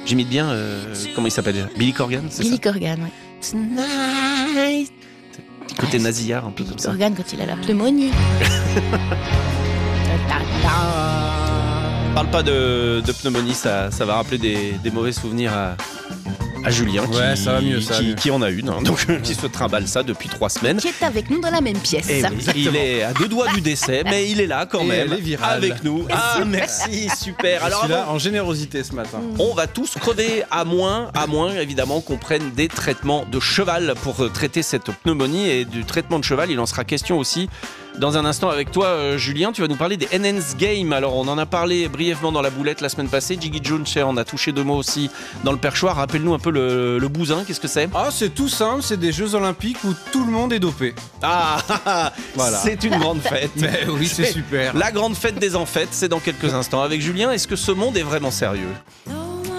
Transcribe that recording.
J'imite bien, comment il s'appelle déjà ? Billy Corgan, c'est Billy ça ? Corgan, oui. Tonight. Petit côté nasillard, un peu comme ça. Corgan quand il a la pneumonie. Parle pas de pneumonie, ça va rappeler des mauvais souvenirs à Julien Ça va mieux, ça va mieux. qui en a une, hein, donc qui se trimballe ça depuis 3 semaines. Qui est avec nous dans la même pièce. Et oui, il est à 2 doigts du décès, mais il est là quand Et même, elle est virale. avec nous. Ah merci, super. Alors, Alors là en générosité ce matin. on va tous crever, à moins évidemment qu'on prenne des traitements de cheval pour traiter cette pneumonie. Et du traitement de cheval, il en sera question aussi dans un instant avec toi, Julien. Tu vas nous parler des NN's Games. Alors on en a parlé brièvement dans la boulette la semaine passée. Jiggy Jones, on a touché 2 mots aussi dans le perchoir. Rappelle-nous un peu le bousin, qu'est-ce que c'est ? Ah, c'est tout simple, c'est des Jeux Olympiques où tout le monde est dopé. Ah, Voilà. C'est une grande fête. Mais oui, c'est super. La grande fête des enfêtes, c'est dans quelques instants avec Julien. Est-ce que ce monde est vraiment sérieux ?